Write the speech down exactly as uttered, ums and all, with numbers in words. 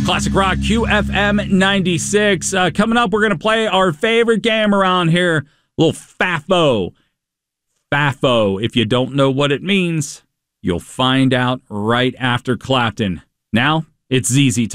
Classic Rock Q F M ninety-six. Uh, coming up, we're going to play our favorite game around here, a little FAFO. FAFO. If you don't know what it means, you'll find out right after Clapton. Now, it's Z Z time.